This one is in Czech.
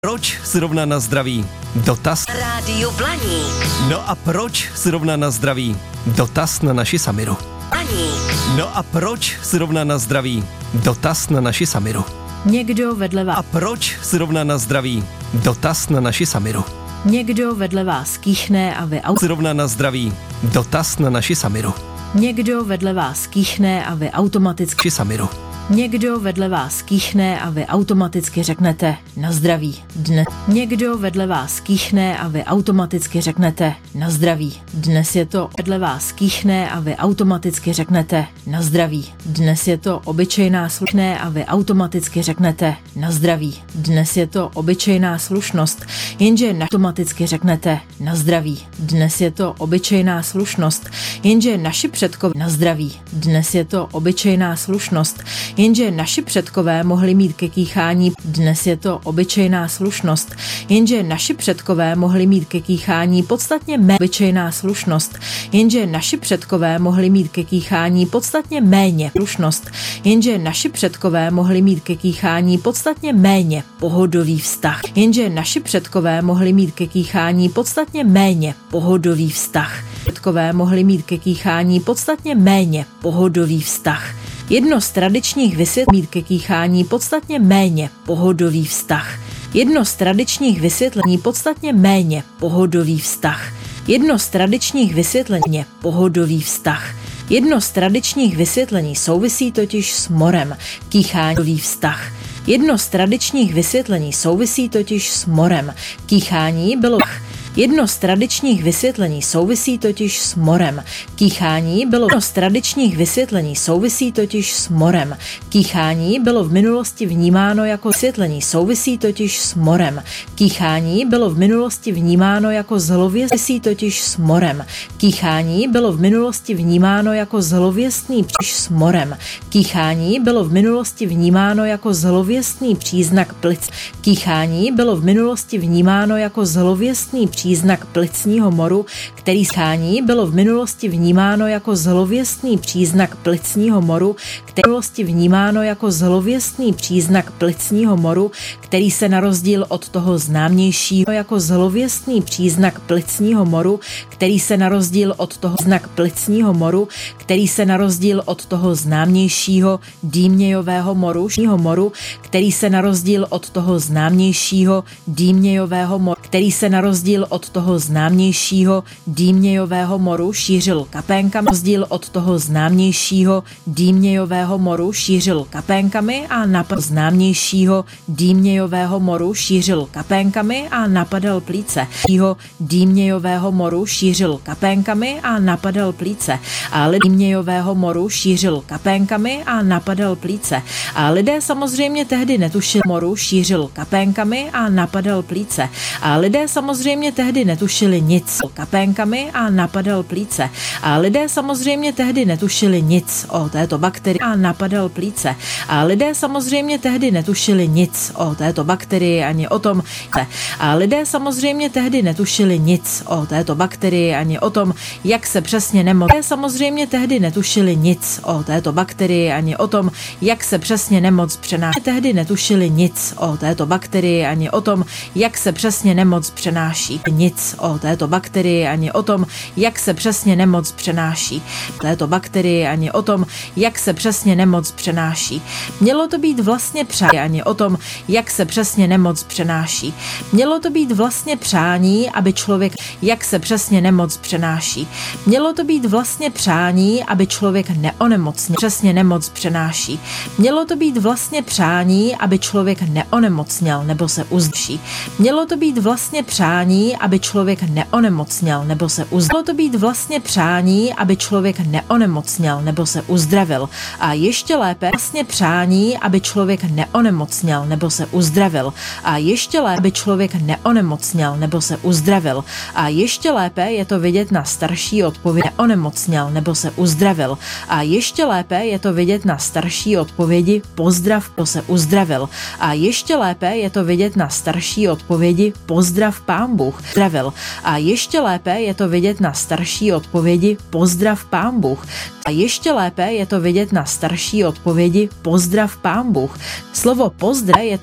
Proč zrovna na zdraví? Dotaz. Rádio Blaník. No a proč zrovna na zdraví? Dotaz na naši Samiru. Blaník. No a proč zrovna na zdraví? Dotaz na naši Samiru. Někdo vedle vás. A proč zrovna na zdraví? Dotaz na naši Samiru. Někdo vedle vás kýchne a vy Zrovna na zdraví. Dotaz na naši Samiru. Někdo vedle vás kýchne a vy automaticky. Naši Samiru. Někdo vedle vás kýchne a vy automaticky řeknete na zdraví dnes. Někdo vedle vás kýchne a vy automaticky řeknete na zdraví. Dnes je to vedle vás kýchne a vy automaticky řeknete na zdraví. Dnes je to obyčejná slušné a vy automaticky řeknete na zdraví. Dnes je to obyčejná slušnost, jenže automaticky řeknete na zdraví. Dnes je to obyčejná slušnost, jenže naši předkové na zdraví. Dnes je to obyčejná slušnost, jenže naši předkové mohli mít ke kýchání. Dnes je to obyčejná slušnost, jenže naši předkové mohli mít ke kýchání podstatně méně. Obyčejná slušnost, jenže naši předkové mohli mít ke kýchání podstatně méně. Slušnost, jenže naši předkové mohli mít ke kýchání podstatně méně. Pohodový vztah, jenže naši předkové mohli mít ke kýchání podstatně méně. Pohodový vztah. Předkové mohli mít ke kýchání podstatně méně. Pohodový vztah. Jedno z tradičních vysvětlení mít ke kýchání podstatně méně. Pohodový vztah. Jedno z tradičních vysvětlení podstatně méně. Pohodový vztah. Jedno z tradičních vysvětlení pohodový vztah. Jedno z tradičních vysvětlení souvisí totiž s morem. Kýchání vztah. Jedno z tradičních vysvětlení souvisí totiž s morem. Kýchání bylo Jedno z tradičních vysvětlení souvisí totiž s morem. Kýchání bylo Jedno z tradičních vysvětlení souvisí totiž s morem. Kýchání bylo v minulosti vnímáno jako vysvětlení souvisí totiž s morem. Kýchání bylo v minulosti vnímáno jako zlověstný totiž s morem. Kýchání bylo v minulosti vnímáno jako zlověstný příž s morem. Kýchání bylo v minulosti vnímáno jako zlověstný příznak plic. Kýchání bylo v minulosti vnímáno jako zlověstný příznak plicního moru, který schání bylo v minulosti vnímáno jako zlověstný příznak plicního moru, který v minulosti vnímáno jako zlověstný příznak plicního moru, který se na rozdíl od toho známějšího jako zlověstný příznak plicního moru, který se na rozdíl od toho znak plicního moru, který se na rozdíl od toho známějšího dýmějového moru, který se na rozdíl od toho známějšího dýmějového moru, který se na rozdíl od toho známějšího dýmějového moru šířil kapénkami, rozdíl od toho známějšího dýmějového moru šířil kapénkami a napadal známějšího dýmějového moru šířil kapénkami a napadal plíce. Dýmějového moru šířil kapénkami a napadal plíce. A lidé dýmějového moru šířil kapénkami a napadal plíce. A lidé samozřejmě tehdy netušili moru šířil kapénkami a napadal plíce. A lidé samozřejmě tehdy netušili nic kapénkami a napadal plíce. A lidé samozřejmě tehdy netušili nic o této bakterii a napadal plíce. A lidé samozřejmě tehdy netušili nic o této bakterii ani o tom. A lidé samozřejmě tehdy netušili nic o této bakterii ani o tom, jak se přesně nemoc. Lidé samozřejmě tehdy netušili nic o této bakterii ani o tom, jak se přesně nemoc přenáší. Tehdy netušili nic o této bakterii ani o tom, jak se přesně nemoc přenáší. Nic o této bakterii ani o tom, jak se přesně nemoc přenáší. Této bakterii ani o tom, jak se přesně nemoc přenáší. Mělo to být vlastně přání ani o tom, jak se přesně nemoc přenáší. Mělo to být vlastně přání, aby člověk, jak se přesně nemoc přenáší. Mělo to být vlastně přání, aby člověk neonemocněl. Přesně nemoc přenáší. Mělo to být vlastně přání, aby člověk neonemocněl nebo se uzdrží. Mělo to být vlastně přání, aby člověk neonemocněl nebo se uzdravil. Mělo to být vlastně přání, aby člověk neonemocněl nebo se uzdravil. A ještě lépe vlastně přání, aby člověk neonemocněl nebo se uzdravil. A ještě lépe, aby člověk neonemocněl nebo se uzdravil. A ještě lépe je to vidět na starší odpovědi neonemocněl nebo se uzdravil. A ještě lépe je to vidět na starší odpovědi pozdrav, po se uzdravil. A ještě lépe je to vidět na starší odpovědi pozdrav Pán Bůh zdravil. A ještě lépe je to vidět na starší odpovědi pozdrav Pán Bůh. A ještě lépe je to vidět na starší odpovědi pozdrav Pán Bůh. Slovo pozdrav je